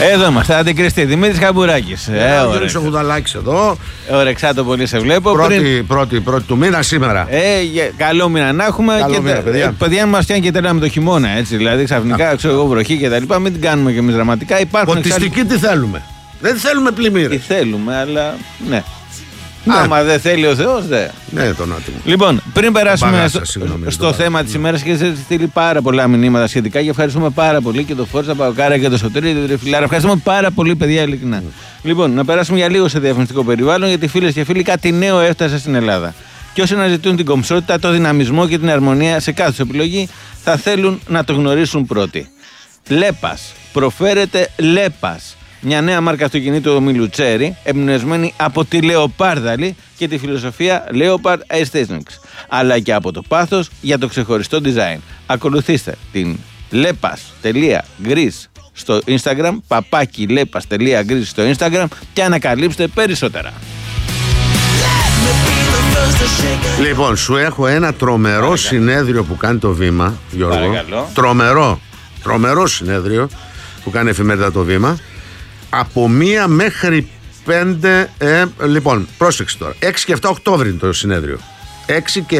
Εδώ είμαστε, αντικριστή. Δημήτρης Καμπουράκης. Γιώργος Χουδαλάκης εδώ. Ωρεξά το πολύ σε βλέπω. Πρώτη του μήνα σήμερα. Καλό μήνα να έχουμε. Καλό μήνα, παιδιά. Παιδιά μας φτιάχνει και τέλα με το χειμώνα, έτσι. Δηλαδή ξαφνικά, ξέρω εγώ, βροχή και τα λοιπά. Μην την κάνουμε και εμείς δραματικά. Ποτιστική τι θέλουμε. Δεν θέλουμε πλημμύρες. Τι θέλουμε, αλλά ναι. Άμα δεν θέλει ο Θεός, δεν. Ναι, τον άτομο. Λοιπόν, πριν περάσουμε στο θέμα της ημέρας, και έχετε στείλει πάρα πολλά μηνύματα σχετικά και ευχαριστούμε πάρα πολύ και το Φόρτσα Παοκάρα και το Σωτήρι, το Τριφυλάρα. Ευχαριστούμε πάρα πολύ, παιδιά, ειλικρινά. Λοιπόν, να περάσουμε για λίγο σε διαφημιστικό περιβάλλον, γιατί φίλες και φίλοι, κάτι νέο έφτασε στην Ελλάδα. Και όσοι αναζητούν την κομψότητα, το δυναμισμό και την αρμονία σε κάθε τους επιλογή, θα θέλουν να το γνωρίσουν πρώτοι. Λέπας. Προφέρεται Λέπας. Μια νέα μάρκα αυτοκινήτου ομίλου Cherry, εμπνευσμένη από τη Λεοπάρδαλη και τη φιλοσοφία Leopard Aesthetics, αλλά και από το πάθος για το ξεχωριστό design. Ακολουθήστε την lepas.greece στο Instagram, lepas.greece στο Instagram και ανακαλύψτε περισσότερα. Λοιπόν, σου έχω ένα τρομερό συνέδριο που κάνει το Βήμα, Γιώργο. Παρακαλώ. Τρομερό συνέδριο που κάνει εφημερίδα το Βήμα. Από 1 μέχρι 5. Λοιπόν, πρόσεξε τώρα. 6 και 7 Οκτώβρη είναι το συνέδριο. 6 και